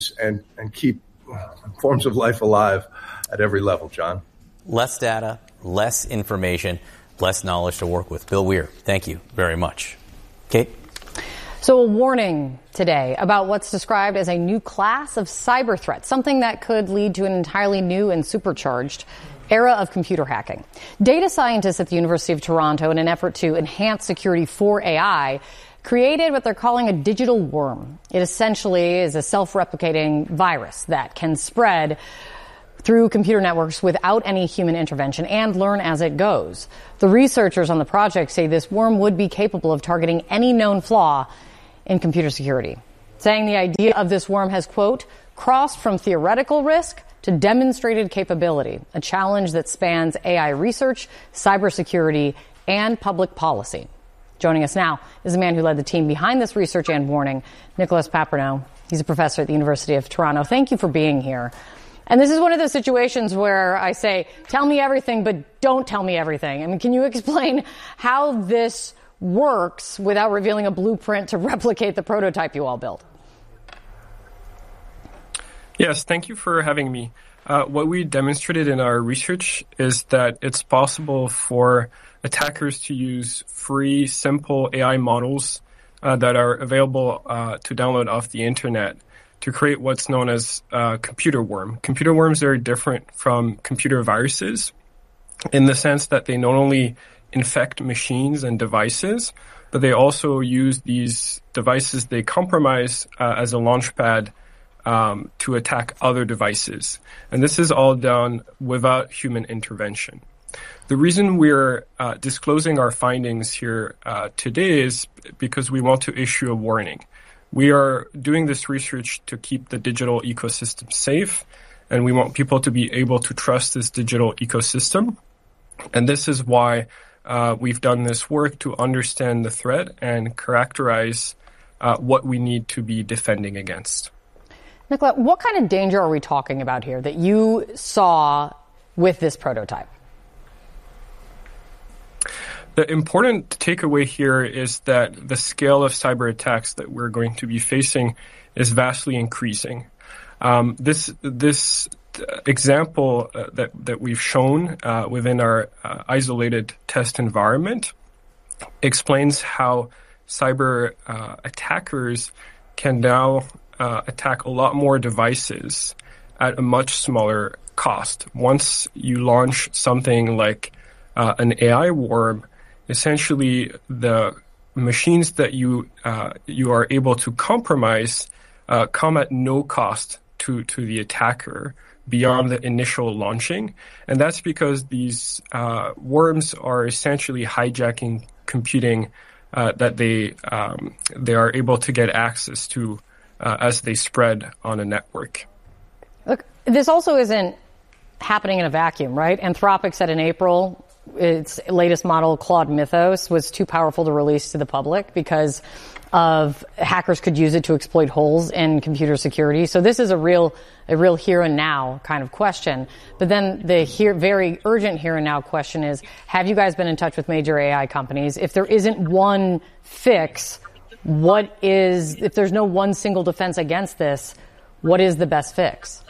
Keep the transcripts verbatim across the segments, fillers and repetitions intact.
and, and keep forms of life alive at every level, John. Less data, less information, less knowledge to work with. Bill Weir, thank you very much. Kate? So a warning today about what's described as a new class of cyber threat, something that could lead to an entirely new and supercharged era of computer hacking. Data scientists at the University of Toronto, in an effort to enhance security for A I, created what they're calling a digital worm. It essentially is a self-replicating virus that can spread through computer networks without any human intervention and learn as it goes. The researchers on the project say this worm would be capable of targeting any known flaw in computer security, saying the idea of this worm has, quote, crossed from theoretical risk to demonstrated capability, a challenge that spans A I research, cybersecurity, and public policy. Joining us now is the man who led the team behind this research and warning, Nicholas Paperno. He's a professor at the University of Toronto. Thank you for being here. And this is one of those situations where I say, tell me everything, but don't tell me everything. I mean, can you explain how this works without revealing a blueprint to replicate the prototype you all built? Yes, thank you for having me. Uh, what we demonstrated in our research is that it's possible for attackers to use free, simple A I models uh, that are available uh, to download off the internet to create what's known as uh, computer worm. Computer worms are different from computer viruses in the sense that they not only infect machines and devices, but they also use these devices they compromise uh, as a launchpad Um, to attack other devices. And this is all done without human intervention. The reason we're uh, disclosing our findings here uh, today is because we want to issue a warning. We are doing this research to keep the digital ecosystem safe, and we want people to be able to trust this digital ecosystem. And this is why uh, we've done this work to understand the threat and characterize uh, what we need to be defending against. Nicola, what kind of danger are we talking about here that you saw with this prototype? The important takeaway here is that the scale of cyber attacks that we're going to be facing is vastly increasing. Um, this this example uh, that that we've shown uh, within our uh, isolated test environment explains how cyber uh, attackers can now Uh, attack a lot more devices at a much smaller cost. Once you launch something like uh, an A I worm, essentially the machines that you uh, you are able to compromise uh, come at no cost to to the attacker beyond the initial launching, and that's because these uh, worms are essentially hijacking computing uh, that they um, they are able to get access to Uh, as they spread on a network. Look, this also isn't happening in a vacuum, right? Anthropic said in April its latest model, Claude Mythos, was too powerful to release to the public because of hackers could use it to exploit holes in computer security. So this is a real, a real here and now kind of question. But then the here, very urgent here and now question is, have you guys been in touch with major A I companies? If there isn't one fix, what is, if there's no one single defense against this, what is the best fix?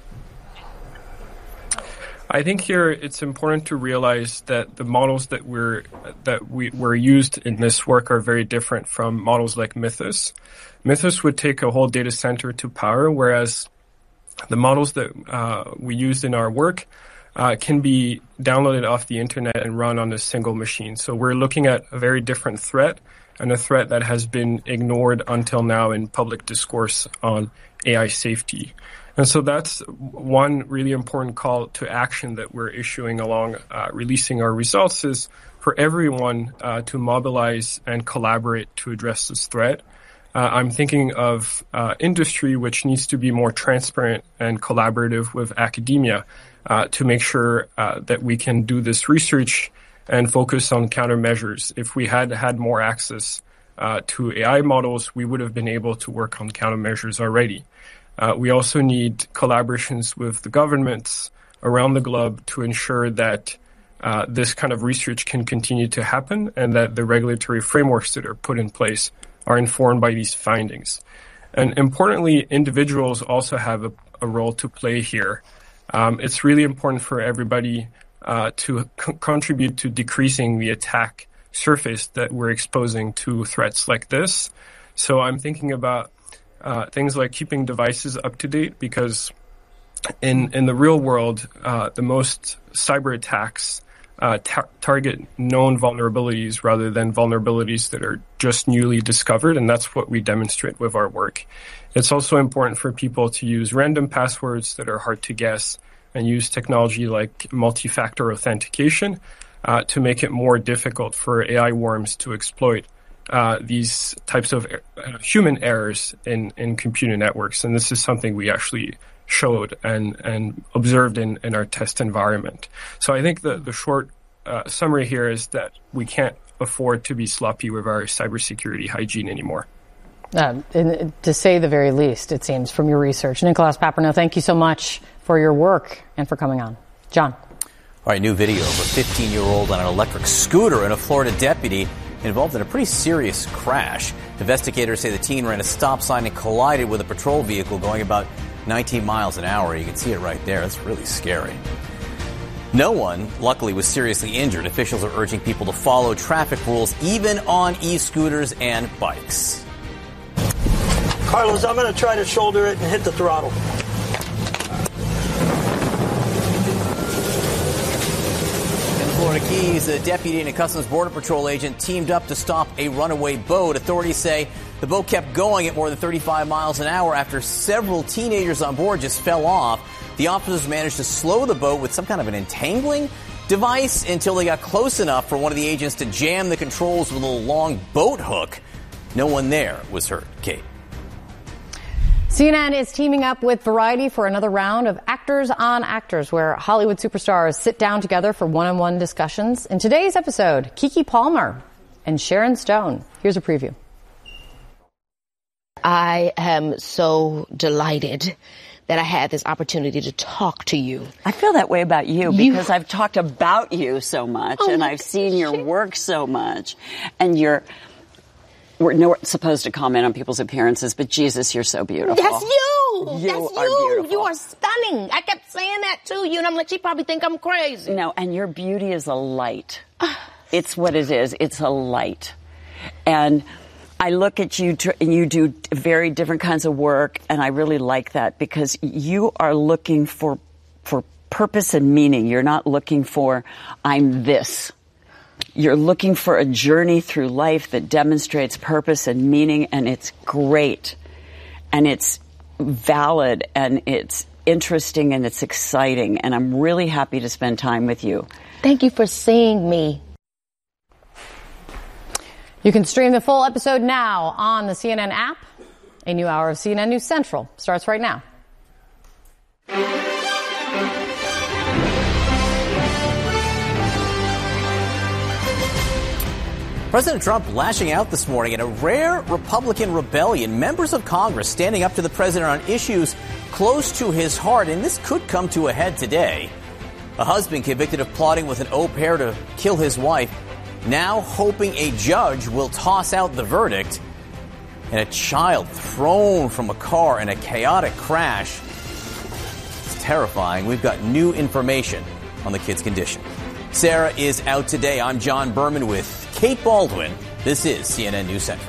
I think here it's important to realize that the models that we're that we were used in this work are very different from models like Mythos. Mythos would take a whole data center to power, whereas the models that uh, we used in our work uh, can be downloaded off the internet and run on a single machine. So we're looking at a very different threat, and a threat that has been ignored until now in public discourse on A I safety. And so that's one really important call to action that we're issuing along uh, releasing our results is for everyone uh, to mobilize and collaborate to address this threat. Uh, I'm thinking of uh, industry, which needs to be more transparent and collaborative with academia uh, to make sure uh, that we can do this research and focus on countermeasures. If we had had more access uh, to A I models, we would have been able to work on countermeasures already. Uh, we also need collaborations with the governments around the globe to ensure that uh, this kind of research can continue to happen and that the regulatory frameworks that are put in place are informed by these findings. And importantly, individuals also have a, a role to play here. Um, it's really important for everybody uh, to co- contribute to decreasing the attack surface that we're exposing to threats like this. So I'm thinking about uh, things like keeping devices up to date, because in in the real world, uh, the most cyber attacks uh, ta- target known vulnerabilities rather than vulnerabilities that are just newly discovered, and that's what we demonstrate with our work. It's also important for people to use random passwords that are hard to guess and use technology like multi-factor authentication uh, to make it more difficult for A I worms to exploit uh, these types of uh, human errors in, in computer networks. And this is something we actually showed and, and observed in, in our test environment. So I think the, the short uh, summary here is that we can't afford to be sloppy with our cybersecurity hygiene anymore. Uh, in, to say the very least, it seems, from your research. Nicholas Paperno, thank you so much for your work and for coming on. John. All right, new video of a fifteen-year-old on an electric scooter and a Florida deputy involved in a pretty serious crash. Investigators say the teen ran a stop sign and collided with a patrol vehicle going about nineteen miles an hour. You can see it right there. That's really scary. No one, luckily, was seriously injured. Officials are urging people to follow traffic rules, even on e-scooters and bikes. Carlos, I'm going to try to shoulder it and hit the throttle. In the Florida Keys, a deputy and a Customs Border Patrol agent teamed up to stop a runaway boat. Authorities say the boat kept going at more than thirty-five miles an hour after several teenagers on board just fell off. The officers managed to slow the boat with some kind of an entangling device until they got close enough for one of the agents to jam the controls with a long boat hook. No one there was hurt. Kate. C N N is teaming up with Variety for another round of Actors on Actors, where Hollywood superstars sit down together for one-on-one discussions. In today's episode, Keke Palmer and Sharon Stone. Here's a preview. I am so delighted that I had this opportunity to talk to you. I feel that way about you because you... I've talked about you so much, oh, and I've seen your shit. work so much, and you're... We're not supposed to comment on people's appearances, but Jesus, you're so beautiful. That's you. You That's are you. beautiful. You are stunning. I kept saying that to you, and I'm like, she probably think I'm crazy. No, and your beauty is a light. It's what it is. It's a light. And I look at you, and you do very different kinds of work, and I really like that because you are looking for for purpose and meaning. You're not looking for, I'm this. You're looking for a journey through life that demonstrates purpose and meaning, and it's great. And it's valid, and it's interesting, and it's exciting. And I'm really happy to spend time with you. Thank you for seeing me. You can stream the full episode now on the C N N app. A new hour of C N N News Central starts right now. President Trump lashing out this morning in a rare Republican rebellion. Members of Congress standing up to the president on issues close to his heart, and this could come to a head today. A husband convicted of plotting with an au pair to kill his wife, now hoping a judge will toss out the verdict. And a child thrown from a car in a chaotic crash. It's terrifying. We've got new information on the kid's condition. Sarah is out today. I'm John Berman with Kate Baldwin. This is C N N News Central.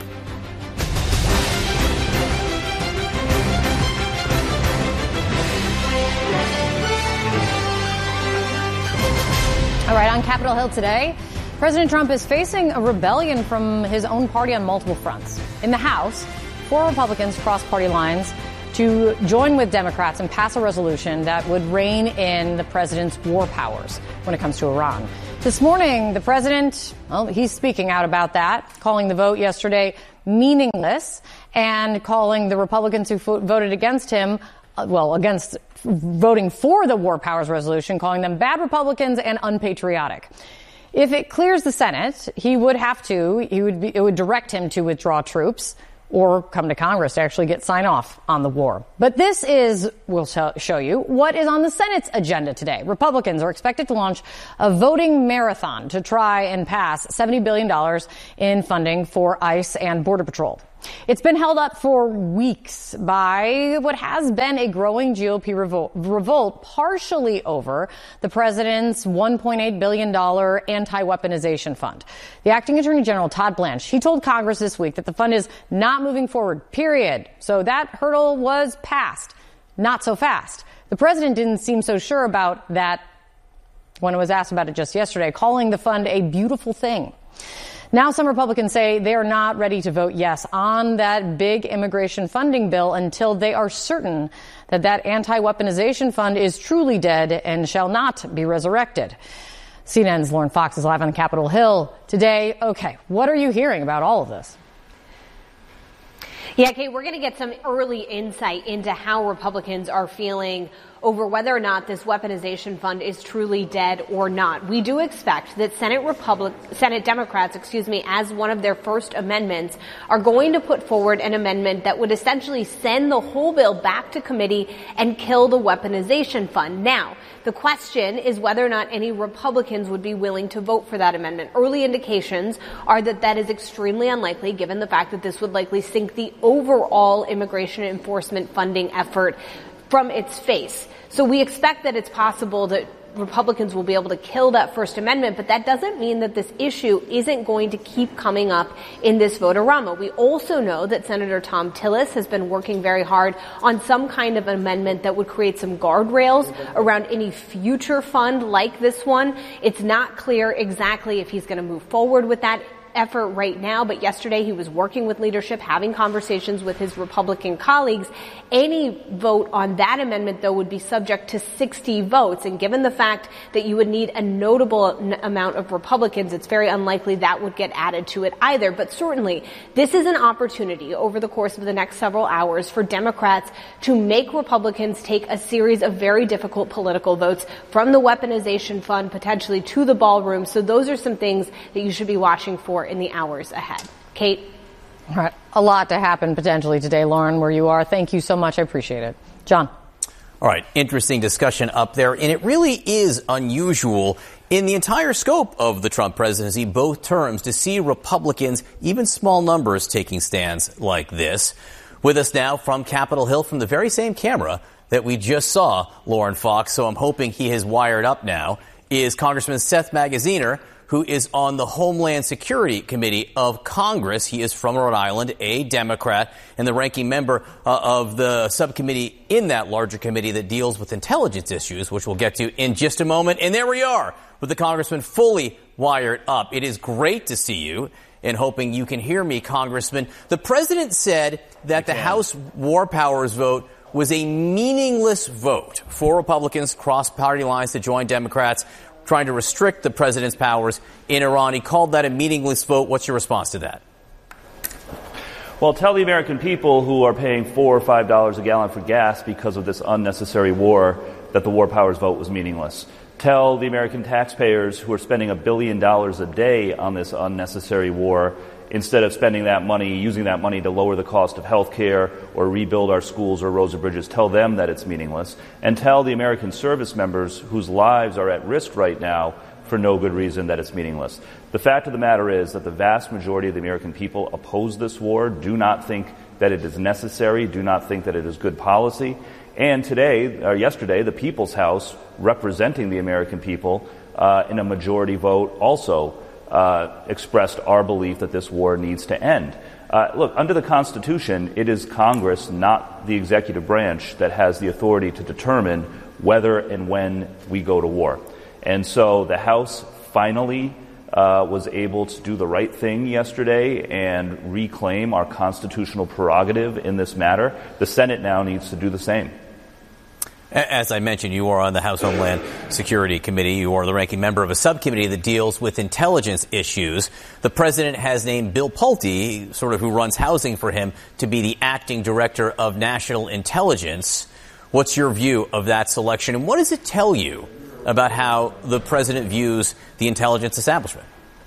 All right, on Capitol Hill today, President Trump is facing a rebellion from his own party on multiple fronts. In the House, four Republicans crossed party lines to join with Democrats and pass a resolution that would rein in the president's war powers when it comes to Iran. This morning, the president, well, he's speaking out about that, calling the vote yesterday meaningless and calling the Republicans who fo- voted against him, uh, well, against voting for the war powers resolution, calling them bad Republicans and unpatriotic. If it clears the Senate, he would have to, he would be, it would direct him to withdraw troops or come to Congress to actually get sign off on the war. But this is, we'll show you, what is on the Senate's agenda today. Republicans are expected to launch a voting marathon to try and pass seventy billion dollars in funding for ICE and Border Patrol. It's been held up for weeks by what has been a growing G O P revolt, revolt partially over the president's one point eight billion dollars anti-weaponization fund. The acting attorney general, Todd Blanche, he told Congress this week that the fund is not moving forward, period. So that hurdle was passed. Not so fast. The president didn't seem so sure about that when it was asked about it just yesterday, calling the fund a beautiful thing. Now some Republicans say they are not ready to vote yes on that big immigration funding bill until they are certain that that anti-weaponization fund is truly dead and shall not be resurrected. C N N's Lauren Fox is live on Capitol Hill today. Okay, what are you hearing about all of this? Yeah, Kate, we're going to get some early insight into how Republicans are feeling over whether or not this weaponization fund is truly dead or not. We do expect that Senate Republic, Senate Democrats, excuse me, as one of their first amendments, are going to put forward an amendment that would essentially send the whole bill back to committee and kill the weaponization fund. Now, the question is whether or not any Republicans would be willing to vote for that amendment. Early indications are that that is extremely unlikely, given the fact that this would likely sink the overall immigration enforcement funding effort from its face. So we expect that it's possible that Republicans will be able to kill that First Amendment, but that doesn't mean that this issue isn't going to keep coming up in this vote-a-rama. We also know that Senator Thom Tillis has been working very hard on some kind of amendment that would create some guardrails around any future fund like this one. It's not clear exactly if he's going to move forward with that effort right now, but yesterday he was working with leadership, having conversations with his Republican colleagues. Any vote on that amendment, though, would be subject to sixty votes. And given the fact that you would need a notable n- amount of Republicans, it's very unlikely that would get added to it either. But certainly, this is an opportunity over the course of the next several hours for Democrats to make Republicans take a series of very difficult political votes from the weaponization fund potentially to the ballroom. So those are some things that you should be watching for in the hours ahead. Kate? All right. A lot to happen potentially today, Lauren, where you are. Thank you so much. I appreciate it. John? All right. Interesting discussion up there. And it really is unusual in the entire scope of the Trump presidency, both terms, to see Republicans, even small numbers, taking stands like this. With us now from Capitol Hill, from the very same camera that we just saw, Lauren Fox, so I'm hoping he has wired up now, is Congressman Seth Magaziner, who is on the Homeland Security Committee of Congress. He is from Rhode Island, a Democrat, and the ranking member uh, of the subcommittee in that larger committee that deals with intelligence issues, which we'll get to in just a moment. And there we are, with the congressman fully wired up. It is great to see you, and hoping you can hear me, Congressman. The president said that the House War Powers vote was a meaningless vote for Republicans cross party lines to join Democrats trying to restrict the president's powers in Iran. He called that a meaningless vote. What's your response to that? Well, tell the American people who are paying four or five dollars a gallon for gas because of this unnecessary war that the war powers vote was meaningless. Tell the American taxpayers who are spending a billion dollars a day on this unnecessary war, instead of spending that money, using that money to lower the cost of health care or rebuild our schools or roads or bridges, tell them that it's meaningless. And tell the American service members whose lives are at risk right now for no good reason that it's meaningless. The fact of the matter is that the vast majority of the American people oppose this war, do not think that it is necessary, do not think that it is good policy. And today, or yesterday, the People's House, representing the American people uh, in a majority vote, also Uh, expressed our belief that this war needs to end. Uh, look, under the Constitution, it is Congress, not the executive branch, that has the authority to determine whether and when we go to war. And so the House finally uh, was able to do the right thing yesterday and reclaim our constitutional prerogative in this matter. The Senate now needs to do the same. As I mentioned, you are on the House Homeland Security Committee. You are the ranking member of a subcommittee that deals with intelligence issues. The president has named Bill Pulte, sort of who runs housing for him, to be the acting director of national intelligence. What's your view of that selection? And what does it tell you about how the president views the intelligence establishment?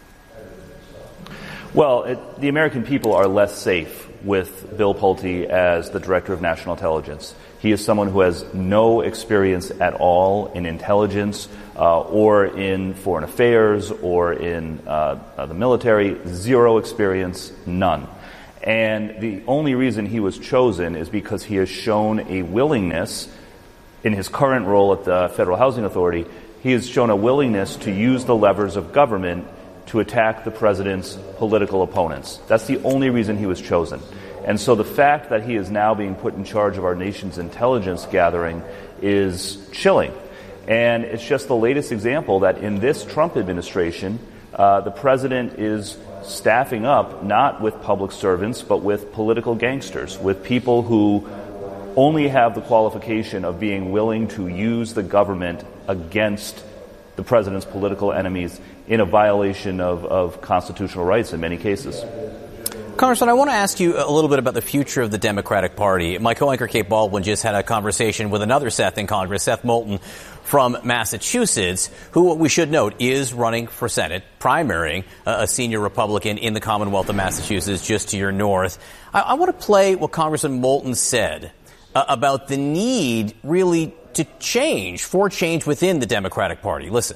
Well, it, the American people are less safe with Bill Pulte as the director of national intelligence. He is someone who has no experience at all in intelligence uh, or in foreign affairs or in uh, uh, the military. Zero experience, none. And the only reason he was chosen is because he has shown a willingness, in his current role at the Federal Housing Authority, he has shown a willingness to use the levers of government to attack the president's political opponents. That's the only reason he was chosen. And so the fact that he is now being put in charge of our nation's intelligence gathering is chilling. And it's just the latest example that in this Trump administration, uh, the president is staffing up not with public servants, but with political gangsters, with people who only have the qualification of being willing to use the government against the president's political enemies in a violation of, of constitutional rights in many cases. Congressman, I want to ask you a little bit about the future of the Democratic Party. My co-anchor Kate Baldwin just had a conversation with another Seth in Congress, Seth Moulton from Massachusetts, who we should note is running for Senate, primarying a senior Republican in the Commonwealth of Massachusetts just to your north. I, I want to play what Congressman Moulton said uh, about the need really to change, for change within the Democratic Party. Listen.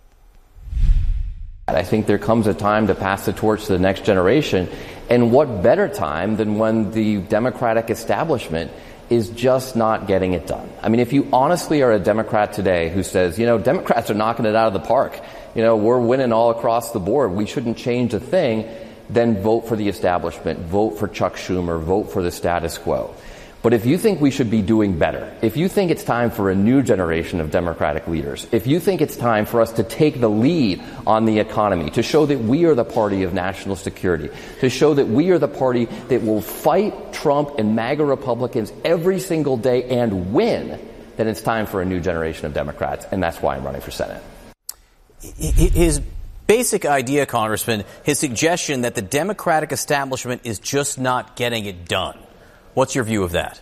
I think there comes a time to pass the torch to the next generation. And what better time than when the Democratic establishment is just not getting it done? I mean, if you honestly are a Democrat today who says, you know, Democrats are knocking it out of the park, you know, we're winning all across the board, we shouldn't change a thing, then vote for the establishment, vote for Chuck Schumer, vote for the status quo. But if you think we should be doing better, if you think it's time for a new generation of Democratic leaders, if you think it's time for us to take the lead on the economy, to show that we are the party of national security, to show that we are the party that will fight Trump and MAGA Republicans every single day and win, then it's time for a new generation of Democrats, and that's why I'm running for Senate. His basic idea, Congressman, his suggestion that the Democratic establishment is just not getting it done. What's your view of that?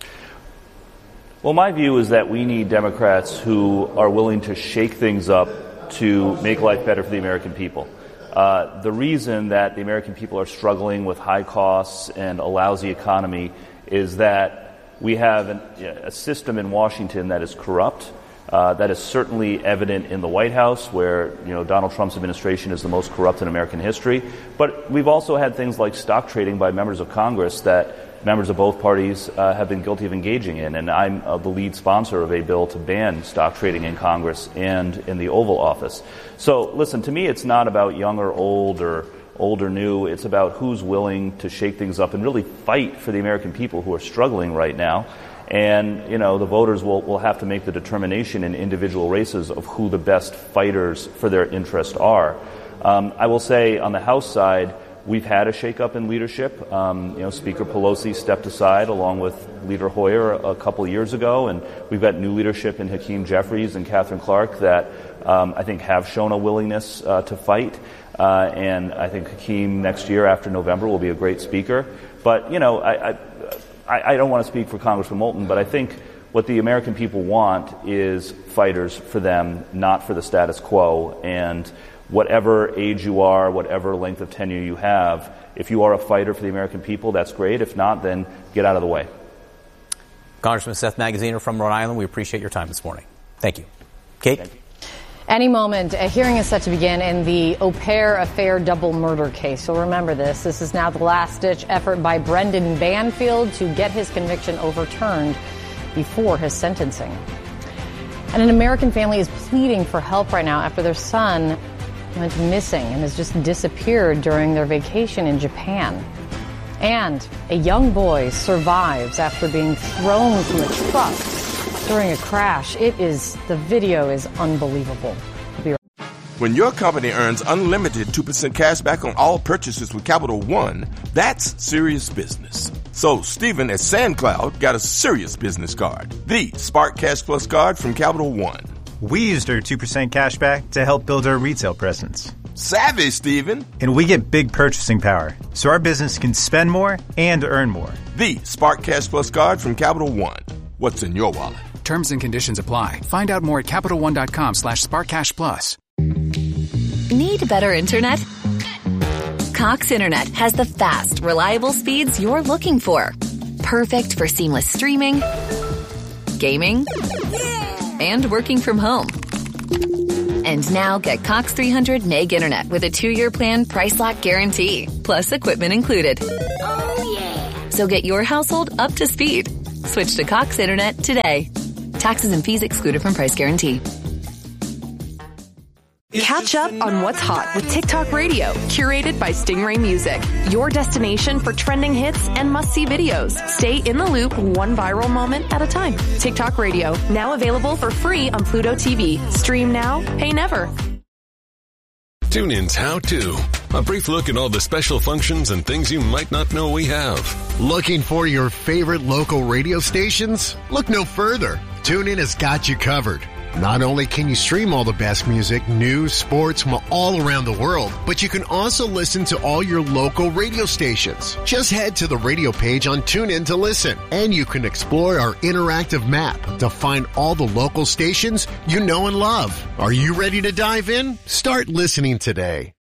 Well, my view is that we need Democrats who are willing to shake things up to make life better for the American people. Uh, the reason that the American people are struggling with high costs and a lousy economy is that we have an, a system in Washington that is corrupt. Uh, that is certainly evident in the White House, where, you know, Donald Trump's administration is the most corrupt in American history. But we've also had things like stock trading by members of Congress that members of both parties uh, have been guilty of engaging in. And I'm uh, the lead sponsor of a bill to ban stock trading in Congress and in the Oval Office. So, listen, to me, it's not about young or old or old or new. It's about who's willing to shake things up and really fight for the American people who are struggling right now. And, you know, the voters will, will have to make the determination in individual races of who the best fighters for their interest are. Um, I will say on the House side, we've had a shakeup in leadership. Um, you know, Speaker Pelosi stepped aside along with Leader Hoyer a, a couple years ago, and we've got new leadership in Hakeem Jeffries and Catherine Clark that um, I think have shown a willingness uh, to fight. Uh, and I think Hakeem next year after November will be a great speaker. But, you know, I, I I, I don't want to speak for Congressman Moulton, but I think what the American people want is fighters for them, not for the status quo. And whatever age you are, whatever length of tenure you have, if you are a fighter for the American people, that's great. If not, then get out of the way. Congressman Seth Magaziner from Rhode Island, we appreciate your time this morning. Thank you. Kate? Thank you. Any moment, a hearing is set to begin in the au pair affair double murder case. So remember this. This is now the last-ditch effort by Brendan Banfield to get his conviction overturned before his sentencing. And an American family is pleading for help right now after their son went missing and has just disappeared during their vacation in Japan. And a young boy survives after being thrown from a truck during a crash. It is, the video is unbelievable. Right. When your company earns unlimited two percent cash back on all purchases with Capital One, that's serious business. So Stephen at SandCloud got a serious business card, the Spark Cash Plus card from Capital One. We used our two percent cash back to help build our retail presence. Savvy, Stephen. And we get big purchasing power, so our business can spend more and earn more. The Spark Cash Plus card from Capital One. What's in your wallet? Terms and conditions apply. Find out more at CapitalOne.com slash SparkCashPlus. Need better internet? Cox Internet has the fast, reliable speeds you're looking for. Perfect for seamless streaming, gaming, and working from home. And now get Cox three hundred meg internet with a two-year plan price lock guarantee, plus equipment included. So get your household up to speed. Switch to Cox Internet today. Taxes and fees excluded from price guarantee. Catch up on what's hot with TikTok Radio, curated by Stingray Music. Your destination for trending hits and must-see videos. Stay in the loop one viral moment at a time. TikTok Radio, now available for free on Pluto T V. Stream now, pay never. TuneIn's How To. A brief look at all the special functions and things you might not know we have. Looking for your favorite local radio stations? Look no further. TuneIn has got you covered. Not only can you stream all the best music, news, sports from all around the world, but you can also listen to all your local radio stations. Just head to the radio page on TuneIn to listen, and you can explore our interactive map to find all the local stations you know and love. Are you ready to dive in? Start listening today.